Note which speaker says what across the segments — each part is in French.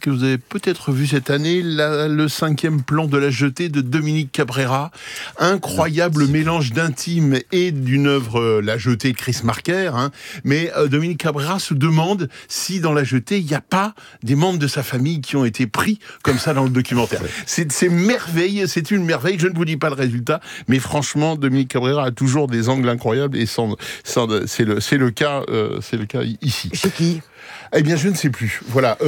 Speaker 1: que vous avez peut-être vu cette année, le 5e plan de la jetée de Dominique Cabrera. Incroyable mélange d'intime et d'une œuvre, La jetée de Chris Marker. Mais Dominique Cabrera se demande si dans La jetée, il n'y a pas des membres de sa famille qui ont été pris comme ça dans le documentaire. C'est merveille, c'est une merveille. Je ne vous dis pas le résultat, mais franchement, Dominique Cabrera a toujours des angles incroyables et c'est le cas ici.
Speaker 2: Chez qui ?
Speaker 1: Eh bien, je ne sais plus. Voilà.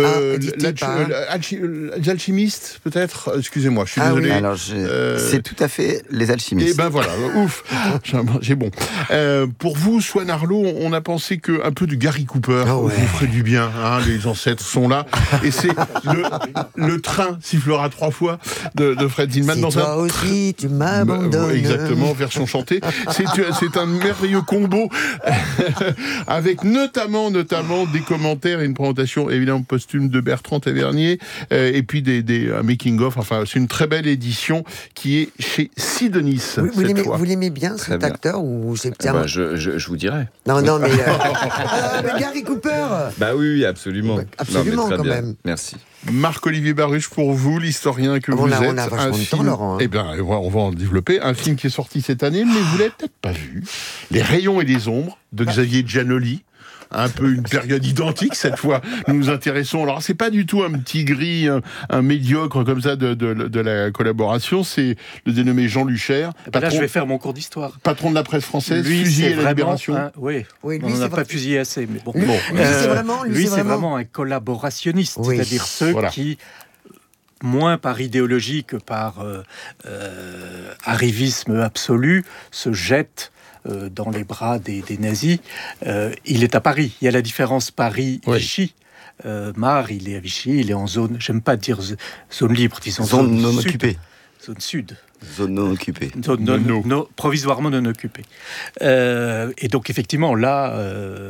Speaker 1: Les alchimistes, peut-être. Excusez-moi, je suis désolé.
Speaker 3: Oui. Alors, c'est tout à fait les alchimistes.
Speaker 1: Eh ben voilà, ouf, j'ai bon. Pour vous, Swan Arlo, on a pensé que un peu du Gary Cooper vous ferait du bien. Les ancêtres sont là, et c'est le train sifflera 3 fois de Fred Zinman
Speaker 2: si
Speaker 1: dans
Speaker 2: toi aussi, tu m'abandonnes.
Speaker 1: Exactement, version chantée. C'est un merveilleux combo avec notamment des commentaires et une présentation évidemment posthume de Bertrand Tavernier, et puis un making-of. Enfin, c'est une très belle édition qui est chez Sidonis.
Speaker 2: Vous l'aimez bien, cet acteur, ou c'est bien
Speaker 4: je vous dirai.
Speaker 2: Non, mais Gary Cooper.
Speaker 4: Bah oui, absolument.
Speaker 2: Absolument, quand
Speaker 4: bien.
Speaker 2: même.
Speaker 4: Merci.
Speaker 1: Marc-Olivier Baruch, pour vous, l'historien que vous êtes.
Speaker 2: On a vachement de temps, Laurent.
Speaker 1: Eh bien, on va en développer. Un film qui est sorti cette année, mais vous l'avez peut-être pas vu. Les rayons et les ombres, de Xavier Giannoli. Un peu une période identique, cette fois, nous nous intéressons. Alors, c'est pas du tout un petit gris, un médiocre comme ça de la collaboration, c'est le dénommé Jean Luchère.
Speaker 5: Là, je vais faire mon cours d'histoire.
Speaker 1: Patron de la presse française,
Speaker 5: lui,
Speaker 1: fusillé
Speaker 5: c'est
Speaker 1: à la Libération.
Speaker 5: Oui,
Speaker 2: lui,
Speaker 5: on n'en a pas fusillé assez, mais bon.
Speaker 2: Lui,
Speaker 5: c'est vraiment un collaborationniste, c'est-à-dire ceux qui, moins par idéologie que par arrivisme absolu, se jettent dans les bras des nazis. Il est à Paris. Il y a la différence Paris-Vichy. Mar, il est à Vichy, il est en zone, j'aime pas dire zone libre, disons
Speaker 3: zone non occupée.
Speaker 5: Zone sud.
Speaker 3: Zone non occupée.
Speaker 5: Provisoirement non occupée. Et donc effectivement, là,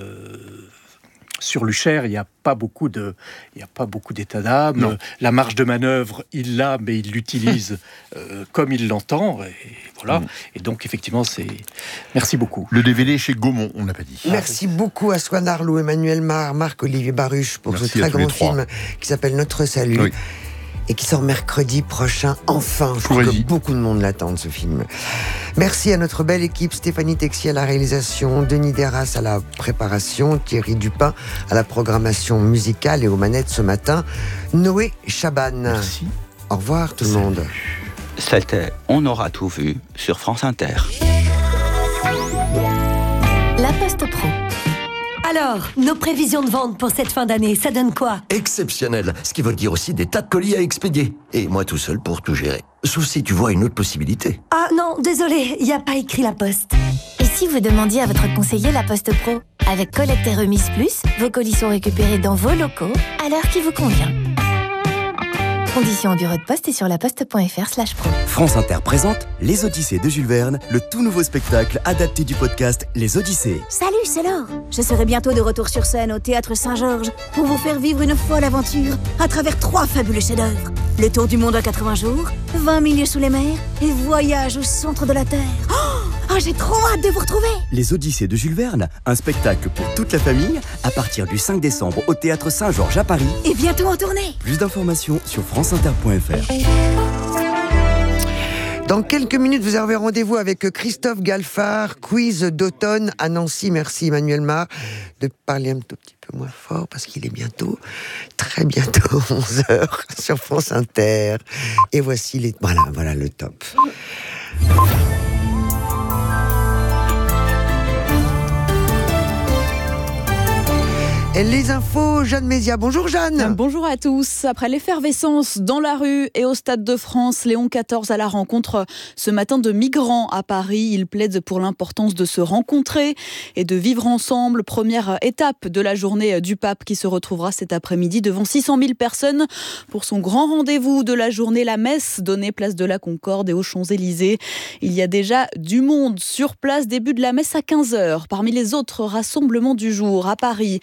Speaker 5: sur Luchère, il n'y a pas beaucoup d'état d'âme. La marge de manœuvre, il l'a, mais il l'utilise comme il l'entend. Et voilà. Et donc, effectivement, merci beaucoup.
Speaker 1: Le DVD chez Gaumont, on n'a pas dit.
Speaker 2: Merci beaucoup à Swan Arlo, Emmanuel Mar, Marc-Olivier Baruch pour ce très grand film qui s'appelle Notre Salut. Oui. Et qui sort mercredi prochain, enfin. Je crois que beaucoup de monde l'attend, ce film. Merci à notre belle équipe, Stéphanie Texier à la réalisation, Denis Deras à la préparation, Thierry Dupin à la programmation musicale et aux manettes ce matin, Noé Chaban.
Speaker 1: Merci.
Speaker 2: Au revoir tout le monde.
Speaker 3: C'était On aura tout vu sur France Inter.
Speaker 6: La Poste Pro. Alors, nos prévisions de vente pour cette fin d'année, ça donne quoi ?
Speaker 7: Exceptionnel, ce qui veut dire aussi des tas de colis à expédier. Et moi tout seul pour tout gérer. Sauf si tu vois une autre possibilité.
Speaker 6: Ah non, désolé, il n'y a pas écrit La Poste.
Speaker 8: Et si vous demandiez à votre conseiller La Poste Pro ? Avec collecte et remise plus, vos colis sont récupérés dans vos locaux, à l'heure qui vous convient. Conditions au bureau de poste et sur laposte.fr/pro.
Speaker 9: France Inter présente Les Odyssées de Jules Verne, le tout nouveau spectacle adapté du podcast Les Odyssées.
Speaker 10: Salut, c'est Laure. Je serai bientôt de retour sur scène au Théâtre Saint-Georges pour vous faire vivre une folle aventure à travers 3 fabuleux chefs-d'œuvre. Le tour du monde en 80 jours, 20 milieux sous les mers et voyage au centre de la Terre. Oh, j'ai trop hâte de vous retrouver.
Speaker 9: Les Odyssées de Jules Verne, un spectacle pour toute la famille à partir du 5 décembre au Théâtre Saint-Georges à Paris.
Speaker 10: Et bientôt en tournée.
Speaker 9: Plus d'informations sur franceinter.fr.
Speaker 2: Dans quelques minutes, vous avez rendez-vous avec Christophe Galfard, quiz d'automne à Nancy. Merci Emmanuel Mar de parler un tout petit peu moins fort parce qu'il est bientôt, très bientôt 11h sur France Inter. Et voici voilà le top. Les infos, Jeanne Mézia. Bonjour Jeanne.
Speaker 11: Bonjour à tous. Après l'effervescence dans la rue et au Stade de France, Léon XIV à la rencontre ce matin de migrants à Paris. Il plaide pour l'importance de se rencontrer et de vivre ensemble. Première étape de la journée du pape qui se retrouvera cet après-midi devant 600 000 personnes pour son grand rendez-vous de la journée, la messe donnée place de la Concorde et aux Champs-Élysées. Il y a déjà du monde sur place. Début de la messe à 15h. Parmi les autres rassemblements du jour à Paris et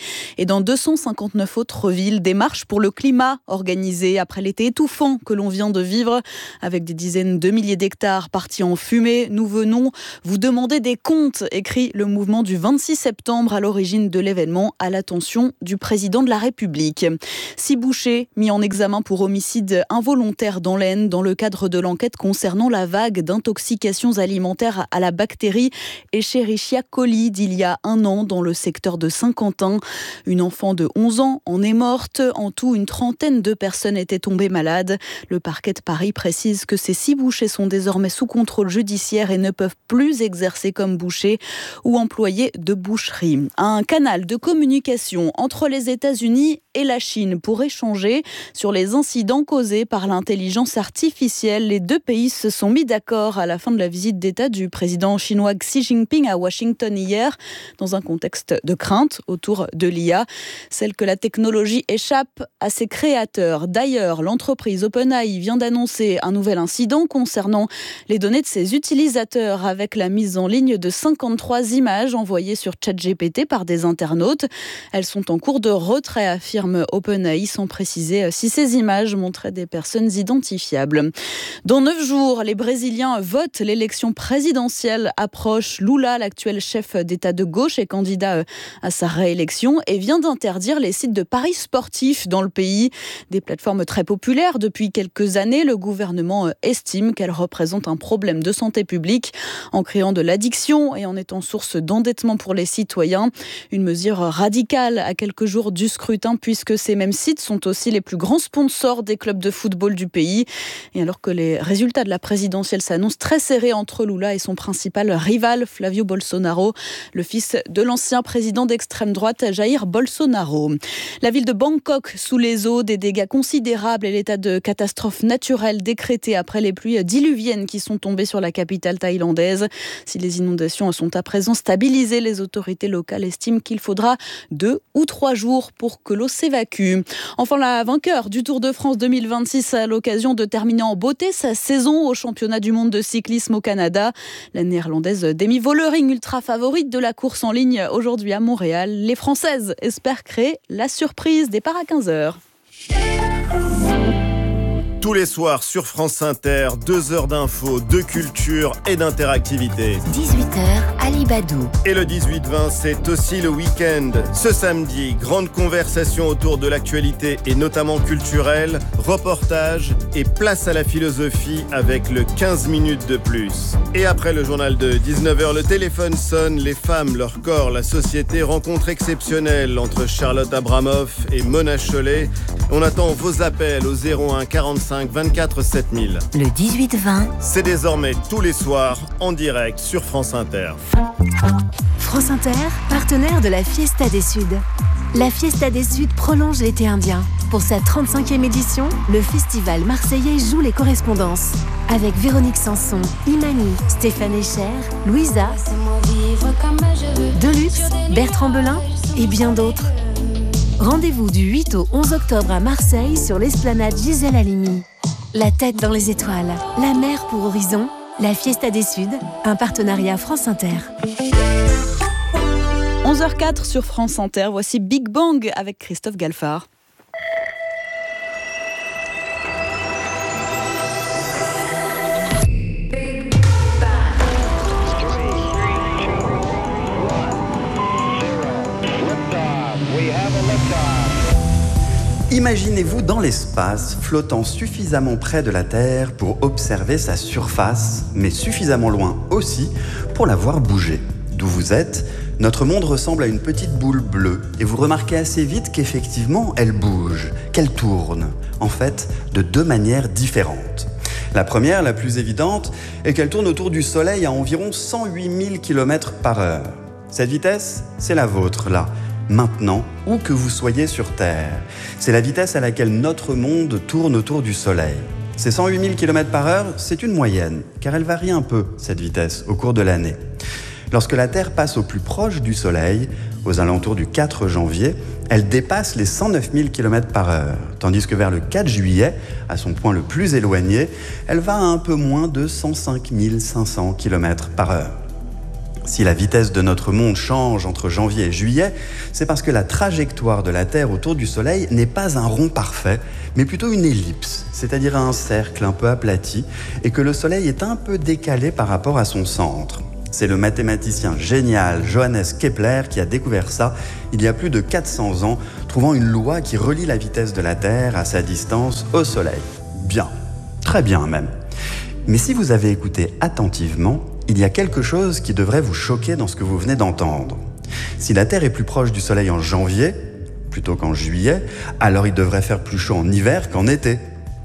Speaker 11: Et dans 259 autres villes, des marches pour le climat organisées après l'été étouffant que l'on vient de vivre, avec des dizaines de milliers d'hectares partis en fumée. Nous venons vous demander des comptes, écrit le mouvement du 26 septembre à l'origine de l'événement, à l'attention du président de la République. 6 bouchers mis en examen pour homicide involontaire dans l'Aisne dans le cadre de l'enquête concernant la vague d'intoxications alimentaires à la bactérie Escherichia coli d'il y a 1 an dans le secteur de Saint-Quentin. Une enfant de 11 ans en est morte. En tout, une trentaine de personnes étaient tombées malades. Le parquet de Paris précise que ces 6 bouchers sont désormais sous contrôle judiciaire et ne peuvent plus exercer comme bouchers ou employés de boucherie. Un canal de communication entre les États-Unis et la Chine pour échanger sur les incidents causés par l'intelligence artificielle. Les 2 pays se sont mis d'accord à la fin de la visite d'État du président chinois Xi Jinping à Washington hier, dans un contexte de crainte autour de l'IA, celle que la technologie échappe à ses créateurs. D'ailleurs, l'entreprise OpenAI vient d'annoncer un nouvel incident concernant les données de ses utilisateurs avec la mise en ligne de 53 images envoyées sur ChatGPT par des internautes. Elles sont en cours de retrait, affirme OpenAI, sans préciser si ces images montraient des personnes identifiables. Dans 9 jours, les Brésiliens votent. L'élection présidentielle approche. Lula, l'actuel chef d'État de gauche, est candidat à sa réélection et vient d'interdire les sites de paris sportifs dans le pays. Des plateformes très populaires depuis quelques années. Le gouvernement estime qu'elles représentent un problème de santé publique en créant de l'addiction et en étant source d'endettement pour les citoyens. Une mesure radicale à quelques jours du scrutin, puisque ces mêmes sites sont aussi les plus grands sponsors des clubs de football du pays. Et alors que les résultats de la présidentielle s'annoncent très serrés entre Lula et son principal rival, Flavio Bolsonaro, le fils de l'ancien président d'extrême droite, Jair Bolsonaro. La ville de Bangkok sous les eaux, des dégâts considérables et l'état de catastrophe naturelle décrété après les pluies diluviennes qui sont tombées sur la capitale thaïlandaise. Si les inondations sont à présent stabilisées, les autorités locales estiment qu'il faudra 2 ou 3 jours pour que l'eau s'évacue. Enfin, la vainqueur du Tour de France 2026 a l'occasion de terminer en beauté sa saison au championnat du monde de cyclisme au Canada. La néerlandaise Demi Vollering, ultra favorite de la course en ligne aujourd'hui à Montréal. Les Françaises espèrent créer la surprise. Départ à 15h.
Speaker 12: Tous les soirs sur France Inter, 2 heures d'infos, de culture et d'interactivité.
Speaker 8: 18h, Ali Badou.
Speaker 12: Et le 18-20, c'est aussi le week-end. Ce samedi, grande conversation autour de l'actualité et notamment culturelle, reportage et place à la philosophie avec le 15 minutes de plus. Et après le journal de 19h, le téléphone sonne, les femmes, leur corps, la société, rencontre exceptionnelle entre Charlotte Abramoff et Mona Chollet. On attend vos appels au 01 45 24 7000.
Speaker 8: Le 18-20.
Speaker 12: C'est désormais tous les soirs en direct sur France Inter.
Speaker 13: France Inter, partenaire de la Fiesta des Suds. La Fiesta des Suds prolonge l'été indien. Pour sa 35e édition, le festival marseillais joue les correspondances. Avec Véronique Sanson, Imani, Stéphane Echer, Louisa, Deluxe, Bertrand Belin et bien d'autres. Rendez-vous du 8 au 11 octobre à Marseille sur l'esplanade Gisèle Halimi. La tête dans les étoiles, la mer pour horizon, la Fiesta des Suds, un partenariat France Inter.
Speaker 11: 11h04 sur France Inter, voici Big Bang avec Christophe Galfard.
Speaker 14: Imaginez-vous dans l'espace, flottant suffisamment près de la Terre pour observer sa surface, mais suffisamment loin aussi pour la voir bouger. D'où vous êtes, notre monde ressemble à une petite boule bleue, et vous remarquez assez vite qu'effectivement, elle bouge, qu'elle tourne, en fait, de 2 manières différentes. La première, la plus évidente, est qu'elle tourne autour du Soleil à environ 108 000 km/h. Cette vitesse, c'est la vôtre, là. Maintenant, où que vous soyez sur Terre. C'est la vitesse à laquelle notre monde tourne autour du Soleil. Ces 108 000 km/h, c'est une moyenne, car elle varie un peu, cette vitesse, au cours de l'année. Lorsque la Terre passe au plus proche du Soleil, aux alentours du 4 janvier, elle dépasse les 109 000 km/h, tandis que vers le 4 juillet, à son point le plus éloigné, elle va à un peu moins de 105 500 km/h. Si la vitesse de notre monde change entre janvier et juillet, c'est parce que la trajectoire de la Terre autour du Soleil n'est pas un rond parfait, mais plutôt une ellipse, c'est-à-dire un cercle un peu aplati, et que le Soleil est un peu décalé par rapport à son centre. C'est le mathématicien génial Johannes Kepler qui a découvert ça il y a plus de 400 ans, trouvant une loi qui relie la vitesse de la Terre à sa distance au Soleil. Bien, très bien même. Mais si vous avez écouté attentivement, il y a quelque chose qui devrait vous choquer dans ce que vous venez d'entendre. Si la Terre est plus proche du Soleil en janvier, plutôt qu'en juillet, alors il devrait faire plus chaud en hiver qu'en été.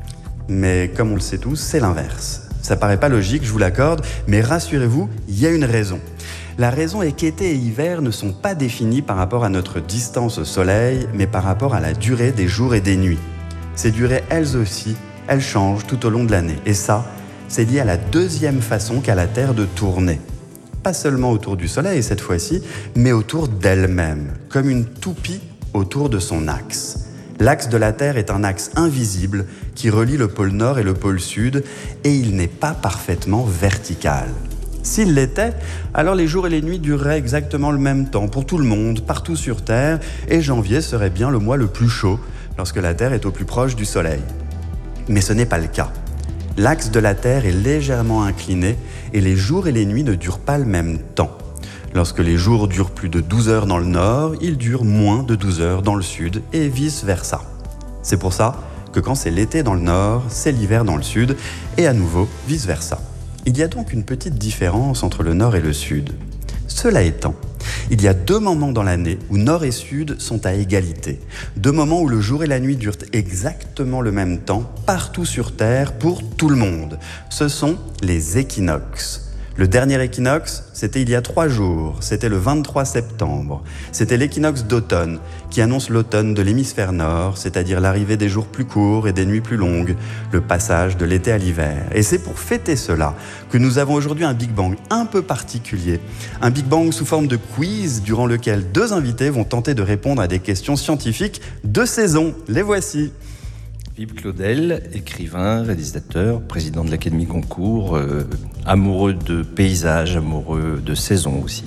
Speaker 14: Mais comme on le sait tous, c'est l'inverse. Ça paraît pas logique, je vous l'accorde, mais rassurez-vous, il y a une raison. La raison est qu'été et hiver ne sont pas définis par rapport à notre distance au Soleil, mais par rapport à la durée des jours et des nuits. Ces durées, elles aussi, elles changent tout au long de l'année. Et ça, c'est lié à la deuxième façon qu'a la Terre de tourner. Pas seulement autour du Soleil cette fois-ci, mais autour d'elle-même, comme une toupie autour de son axe. L'axe de la Terre est un axe invisible qui relie le pôle Nord et le pôle Sud, et il n'est pas parfaitement vertical. S'il l'était, alors les jours et les nuits dureraient exactement le même temps pour tout le monde, partout sur Terre, et janvier serait bien le mois le plus chaud, lorsque la Terre est au plus proche du Soleil. Mais ce n'est pas le cas. L'axe de la Terre est légèrement incliné et les jours et les nuits ne durent pas le même temps. Lorsque les jours durent plus de 12 heures dans le nord, ils durent moins de 12 heures dans le sud et vice-versa. C'est pour ça que quand c'est l'été dans le nord, c'est l'hiver dans le sud et à nouveau vice-versa. Il y a donc une petite différence entre le nord et le sud. Cela étant, il y a 2 moments dans l'année où nord et sud sont à égalité. 2 moments où le jour et la nuit durent exactement le même temps, partout sur Terre, pour tout le monde. Ce sont les équinoxes. Le dernier équinoxe, c'était il y a 3 jours, c'était le 23 septembre. C'était l'équinoxe d'automne, qui annonce l'automne de l'hémisphère nord, c'est-à-dire l'arrivée des jours plus courts et des nuits plus longues, le passage de l'été à l'hiver. Et c'est pour fêter cela que nous avons aujourd'hui un Big Bang un peu particulier. Un Big Bang sous forme de quiz, durant lequel 2 invités vont tenter de répondre à des questions scientifiques de saison. Les voici.
Speaker 15: Philippe Claudel, écrivain, réalisateur, président de l'Académie Goncourt, amoureux de paysages, amoureux de saison aussi.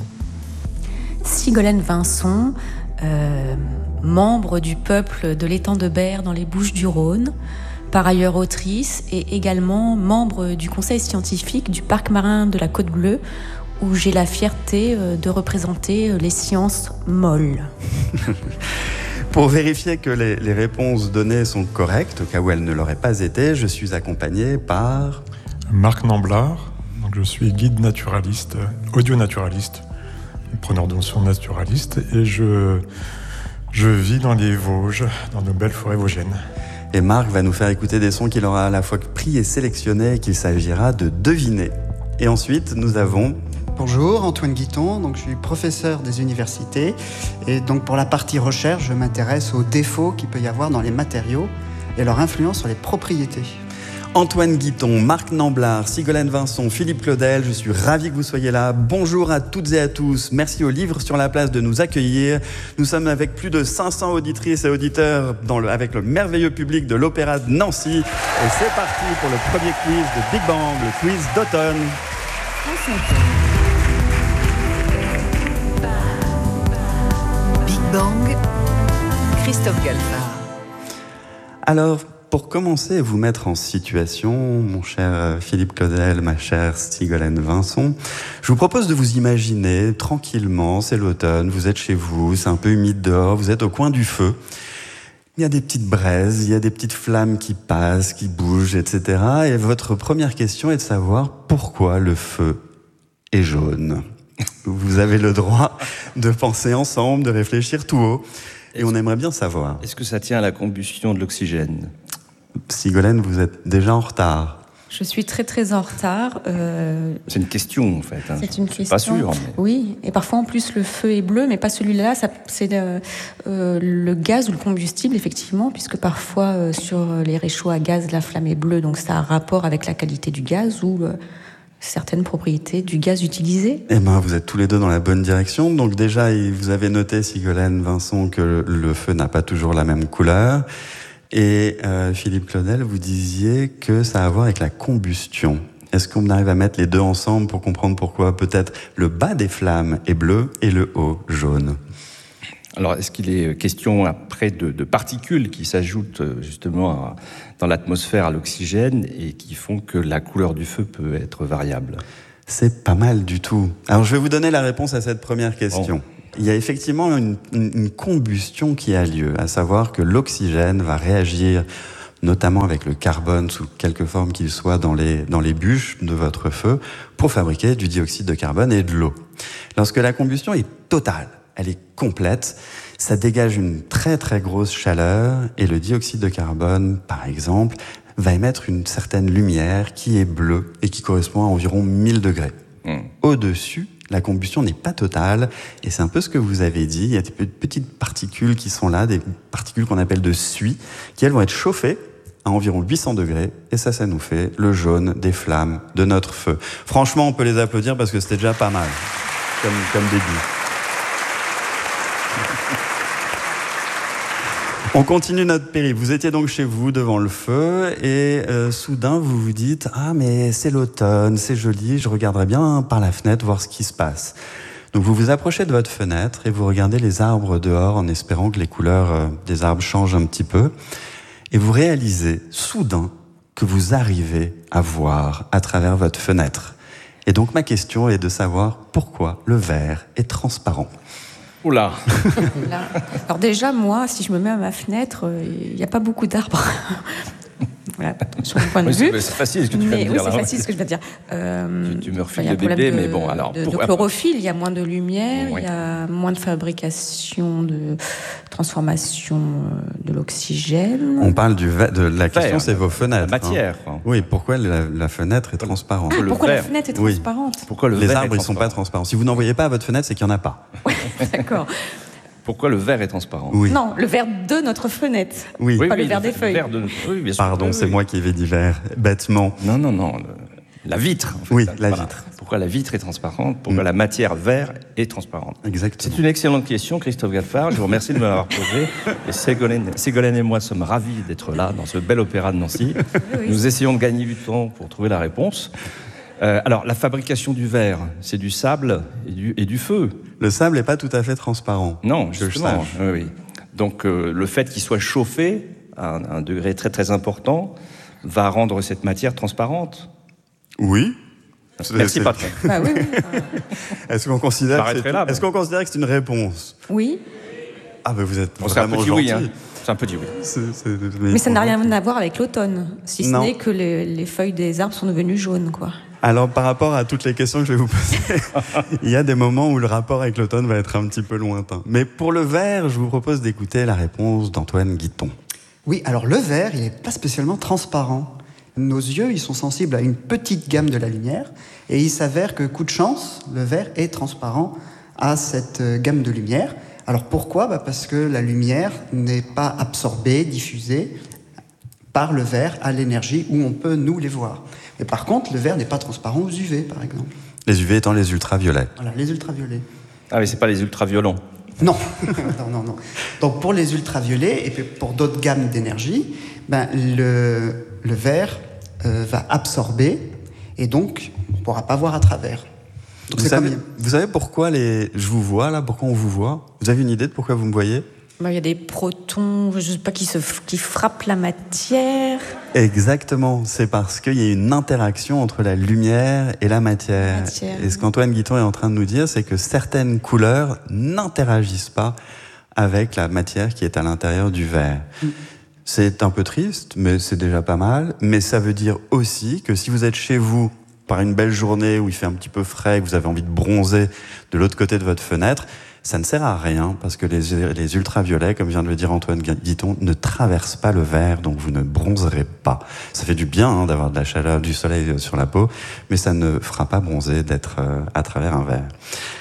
Speaker 16: Sigolène Vincent, membre du peuple de l'étang de Berre dans les Bouches-du-Rhône, par ailleurs autrice et également membre du conseil scientifique du parc marin de la Côte Bleue, où j'ai la fierté de représenter les sciences molles.
Speaker 14: Pour vérifier que les réponses données sont correctes, au cas où elles ne l'auraient pas été, je suis accompagné par...
Speaker 17: Marc Namblard, donc je suis guide naturaliste, audio-naturaliste, preneur de notions naturaliste, et je vis dans les Vosges, dans nos belles forêts vosgiennes.
Speaker 14: Et Marc va nous faire écouter des sons qu'il aura à la fois pris et sélectionnés et qu'il s'agira de deviner. Et ensuite, nous avons...
Speaker 18: Bonjour, Antoine Guiton, donc je suis professeur des universités et donc pour la partie recherche, je m'intéresse aux défauts qu'il peut y avoir dans les matériaux et leur influence sur les propriétés.
Speaker 14: Antoine Guiton, Marc Namblard, Sigolène Vincent, Philippe Claudel, je suis ravi que vous soyez là. Bonjour à toutes et à tous. Merci au Livre sur la Place de nous accueillir. Nous sommes avec plus de 500 auditrices et auditeurs avec le merveilleux public de l'Opéra de Nancy. Et c'est parti pour le premier quiz de Big Bang, le quiz d'automne.
Speaker 19: Big Bang, Christophe Galfard.
Speaker 14: Alors, pour commencer à vous mettre en situation, mon cher Philippe Claudel, ma chère Sigolène Vincent, je vous propose de vous imaginer tranquillement, c'est l'automne, vous êtes chez vous, c'est un peu humide dehors, vous êtes au coin du feu. Il y a des petites braises, il y a des petites flammes qui passent, qui bougent, etc. Et votre première question est de savoir pourquoi le feu est jaune. Vous avez le droit de penser ensemble, de réfléchir tout haut. Et on aimerait bien savoir.
Speaker 15: Est-ce que ça tient à la combustion de l'oxygène ?
Speaker 14: Sigolène, vous êtes déjà en retard.
Speaker 16: Je suis très très en retard.
Speaker 15: C'est une question en fait. Hein.
Speaker 16: C'est une question.
Speaker 15: Pas sûr. Mais...
Speaker 16: Oui, et parfois en plus le feu est bleu, mais pas celui-là. C'est le gaz ou le combustible effectivement, puisque parfois sur les réchauds à gaz la flamme est bleue, donc ça a un rapport avec la qualité du gaz ou certaines propriétés du gaz utilisé.
Speaker 14: Eh ben, vous êtes tous les deux dans la bonne direction. Donc déjà, vous avez noté, Sigolène Vincent, que le feu n'a pas toujours la même couleur. Et Philippe Claudel, vous disiez que ça a à voir avec la combustion. Est-ce qu'on arrive à mettre les deux ensemble pour comprendre pourquoi peut-être le bas des flammes est bleu et le haut jaune ?
Speaker 15: Alors, est-ce qu'il est question après de particules qui s'ajoutent justement dans l'atmosphère à l'oxygène et qui font que la couleur du feu peut être variable ?
Speaker 14: C'est pas mal du tout. Alors, je vais vous donner la réponse à cette première question. Bon. Il y a effectivement une combustion qui a lieu, à savoir que l'oxygène va réagir notamment avec le carbone sous quelque forme qu'il soit dans les bûches de votre feu pour fabriquer du dioxyde de carbone et de l'eau. Lorsque la combustion est totale, elle est complète, ça dégage une très très grosse chaleur et le dioxyde de carbone, par exemple, va émettre une certaine lumière qui est bleue et qui correspond à environ 1000 degrés. Au-dessus, la combustion n'est pas totale et c'est un peu ce que vous avez dit, il y a des petites particules qui sont là, des particules qu'on appelle de suie, qui elles vont être chauffées à environ 800 degrés, et ça nous fait le jaune des flammes de notre feu. Franchement, on peut les applaudir parce que c'était déjà pas mal, comme début. On continue notre périple. Vous étiez donc chez vous, devant le feu, et soudain, vous vous dites « Ah, mais c'est l'automne, c'est joli, je regarderai bien par la fenêtre voir ce qui se passe. » Donc vous vous approchez de votre fenêtre et vous regardez les arbres dehors en espérant que les couleurs des arbres changent un petit peu. Et vous réalisez soudain que vous arrivez à voir à travers votre fenêtre. Et donc ma question est de savoir pourquoi le verre est transparent.
Speaker 15: Oula.
Speaker 16: Alors déjà, moi, si je me mets à ma fenêtre, il n'y a pas beaucoup d'arbres. Voilà, sur mon point de vue.
Speaker 15: C'est facile ce que tu viens de dire.
Speaker 16: Oui, c'est facile ce que je viens de dire.
Speaker 15: Tu me refiles le bébé, mais bon, alors...
Speaker 16: De chlorophylle, il y a moins de lumière, il y a moins de fabrication, de transformation de l'oxygène.
Speaker 14: On parle de la question, c'est vos fenêtres.
Speaker 15: La matière.
Speaker 14: Hein. Oui, pourquoi la fenêtre est transparente?
Speaker 16: Pourquoi la fenêtre est transparente?
Speaker 14: Pourquoi les arbres, ils ne sont pas transparents? Si vous n'en voyez pas à votre fenêtre, c'est qu'il n'y en a pas.
Speaker 16: Oui, d'accord.
Speaker 15: Pourquoi le verre est transparent?
Speaker 14: Oui.
Speaker 16: Non, le verre de notre fenêtre.
Speaker 14: Oui.
Speaker 16: Pas le verre des feuilles.
Speaker 15: Oui, bien sûr.
Speaker 14: Pardon, c'est moi qui vais dire verre, bêtement.
Speaker 15: Non. La vitre. En fait.
Speaker 14: Oui, la vitre.
Speaker 15: Pourquoi la vitre est transparente? Pourquoi la matière verre est transparente?
Speaker 14: Exactement.
Speaker 15: C'est une excellente question, Christophe Galfard. Je vous remercie de me l'avoir posée. Et Ségolène et moi sommes ravis d'être là, dans ce bel opéra de Nancy. Oui. Nous essayons de gagner du temps pour trouver la réponse. Alors, la fabrication du verre, c'est du sable et du feu.
Speaker 14: Le sable n'est pas tout à fait transparent.
Speaker 15: Non, justement. Oui. Donc, le fait qu'il soit chauffé à un degré très très important va rendre cette matière transparente.
Speaker 14: Oui.
Speaker 15: Merci, patron.
Speaker 16: Bah oui.
Speaker 14: Est-ce qu'on considère que c'est une réponse?
Speaker 16: Oui.
Speaker 14: Ah, mais vous êtes vraiment gentil.
Speaker 15: Oui, hein. C'est un petit oui.
Speaker 16: Mais ça n'a rien à voir avec l'automne, si ce n'est que les feuilles des arbres sont devenues jaunes, quoi.
Speaker 14: Alors, par rapport à toutes les questions que je vais vous poser, il y a des moments où le rapport avec l'automne va être un petit peu lointain. Mais pour le verre, je vous propose d'écouter la réponse d'Antoine Guiton.
Speaker 18: Oui, alors le verre, il n'est pas spécialement transparent. Nos yeux, ils sont sensibles à une petite gamme de la lumière, et il s'avère que, coup de chance, le verre est transparent à cette gamme de lumière. Alors pourquoi ? Parce que la lumière n'est pas absorbée, diffusée par le verre à l'énergie où on peut nous les voir. Mais par contre, le verre n'est pas transparent aux UV, par exemple.
Speaker 14: Les UV étant les ultraviolets.
Speaker 18: Voilà, les ultraviolets.
Speaker 15: Ah oui, c'est pas les ultraviolents.
Speaker 18: Non. non. Donc pour les ultraviolets et puis pour d'autres gammes d'énergie, le verre va absorber et donc on ne pourra pas voir à travers. Donc
Speaker 14: vous savez pourquoi je vous vois là, pourquoi on vous voit? Vous avez une idée de pourquoi vous me voyez?
Speaker 16: Il y a des protons, je ne sais pas, qui frappent la matière.
Speaker 14: Exactement, c'est parce qu'il y a une interaction entre la lumière et la matière. Et ce qu'Antoine Guiton est en train de nous dire, c'est que certaines couleurs n'interagissent pas avec la matière qui est à l'intérieur du verre. C'est un peu triste, mais c'est déjà pas mal. Mais ça veut dire aussi que si vous êtes chez vous, par une belle journée où il fait un petit peu frais, que vous avez envie de bronzer de l'autre côté de votre fenêtre, ça ne sert à rien parce que les ultraviolets, comme vient de le dire Antoine Guiton, ne traversent pas le verre, donc vous ne bronzerez pas. Ça fait du bien d'avoir de la chaleur, du soleil sur la peau, mais ça ne fera pas bronzer d'être à travers un verre.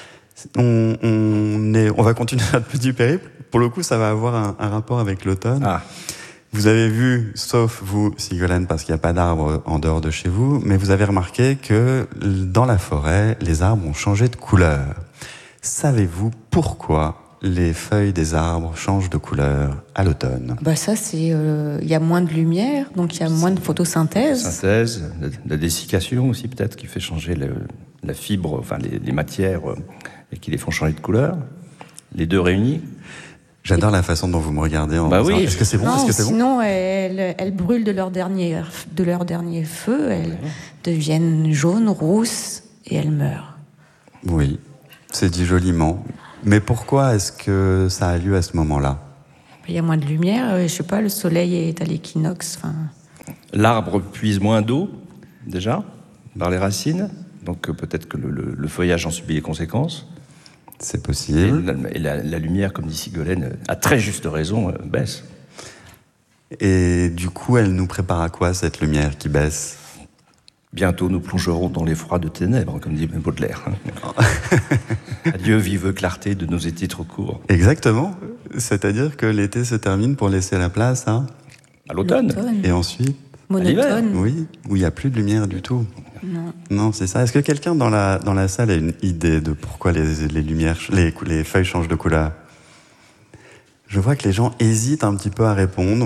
Speaker 14: On va continuer notre petit périple. Pour le coup, ça va avoir un rapport avec l'automne. Ah. Vous avez vu, sauf vous, Ségolène, parce qu'il n'y a pas d'arbres en dehors de chez vous, mais vous avez remarqué que dans la forêt, les arbres ont changé de couleur. Savez-vous pourquoi les feuilles des arbres changent de couleur à l'automne?
Speaker 16: Ça, c'est... Il y a moins de lumière, donc il y a moins de photosynthèse.
Speaker 15: La dessiccation aussi, peut-être, qui fait changer la fibre, enfin les matières, et qui les font changer de couleur. Les deux réunis.
Speaker 14: J'adore la façon dont vous me regardez en disant, est-ce que c'est bon?
Speaker 16: Non, sinon, elles brûlent de leur dernier feu, elles deviennent jaunes, rousses, et elles meurent.
Speaker 14: Oui, c'est dit joliment. Mais pourquoi est-ce que ça a lieu à ce moment-là?
Speaker 16: Il y a moins de lumière, je sais pas, le soleil est à l'équinoxe.
Speaker 15: L'arbre puise moins d'eau, déjà, par les racines. Donc peut-être que le feuillage en subit les conséquences.
Speaker 14: C'est possible.
Speaker 15: Et la lumière, comme dit Sigolène, à très juste raison, baisse.
Speaker 14: Et du coup, elle nous prépare à quoi, cette lumière qui baisse?
Speaker 15: Bientôt, nous plongerons dans les froides ténèbres, comme dit Baudelaire. Adieu, vive clarté de nos étés trop courts.
Speaker 14: Exactement. C'est-à-dire que l'été se termine pour laisser la place à
Speaker 15: l'automne.
Speaker 14: Et ensuite
Speaker 16: monotone.
Speaker 14: Oui, où il n'y a plus de lumière du tout. Non, c'est ça. Est-ce que quelqu'un dans la salle a une idée de pourquoi les feuilles changent de couleur? Je vois que les gens hésitent un petit peu à répondre.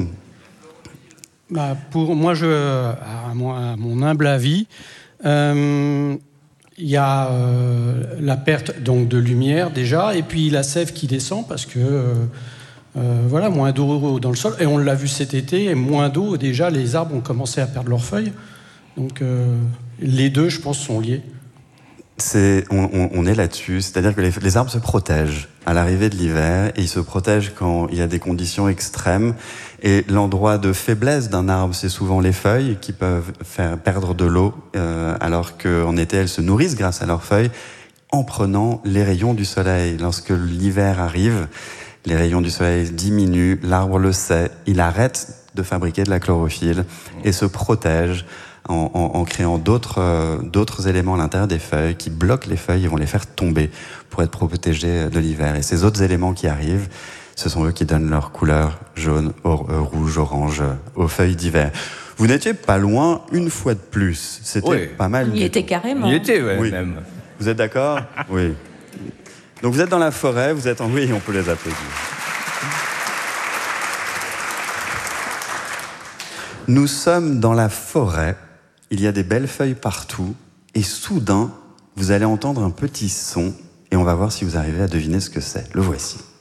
Speaker 20: Pour moi, à mon humble avis, il y a la perte donc de lumière déjà, et puis la sève qui descend parce que moins d'eau dans le sol, et on l'a vu cet été, et moins d'eau, déjà les arbres ont commencé à perdre leurs feuilles. Donc les deux, je pense, sont liés.
Speaker 14: On est là-dessus, c'est-à-dire que les arbres se protègent à l'arrivée de l'hiver, et ils se protègent quand il y a des conditions extrêmes. Et l'endroit de faiblesse d'un arbre, c'est souvent les feuilles qui peuvent faire perdre de l'eau, alors qu'en été, elles se nourrissent grâce à leurs feuilles en prenant les rayons du soleil. Lorsque l'hiver arrive, les rayons du soleil diminuent, l'arbre le sait, il arrête de fabriquer de la chlorophylle et se protège en créant d'autres éléments à l'intérieur des feuilles qui bloquent les feuilles et vont les faire tomber pour être protégés de l'hiver. Et ces autres éléments qui arrivent, ce sont eux qui donnent leur couleur jaune, rouge, orange aux feuilles d'hiver. Vous n'étiez pas loin une fois de plus. C'était pas mal.
Speaker 16: Il y était carrément.
Speaker 15: Il y était,
Speaker 14: oui.
Speaker 15: Même.
Speaker 14: Vous êtes d'accord? Oui. Donc vous êtes dans la forêt, vous êtes en... Oui, on peut les applaudir. Nous sommes dans la forêt. Il y a des belles feuilles partout. Et soudain, vous allez entendre un petit son. Et on va voir si vous arrivez à deviner ce que c'est. Le voici.